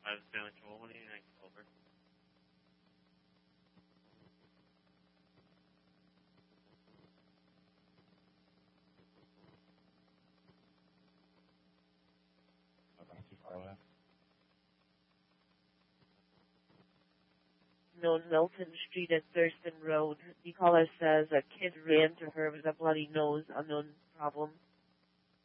I was feeling control. What do you think? Over. Not too far left. No, Milton Street at Thurston Road. The caller says a kid ran to her with a bloody nose, unknown problem.